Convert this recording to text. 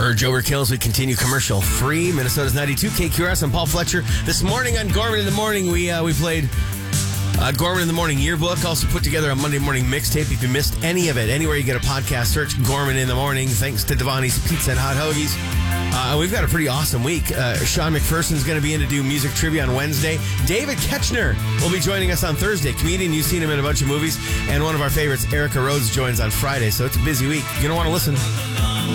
Urge overkill as we continue commercial free. Minnesota's 92 KQRS. I'm Paul Fletcher. This morning on Gorman in the Morning, we played Gorman in the Morning yearbook. Also put together a Monday morning mixtape. If you missed any of it, anywhere you get a podcast, search Gorman in the Morning. Thanks to Devani's Pizza and Hot Hoagies. We've got a pretty awesome week. Sean McPherson's going to be in to do music trivia on Wednesday. David Ketchner will be joining us on Thursday. Comedian, you've seen him in a bunch of movies. And one of our favorites, Erica Rhodes, joins on Friday. So it's a busy week. You're going to want to listen.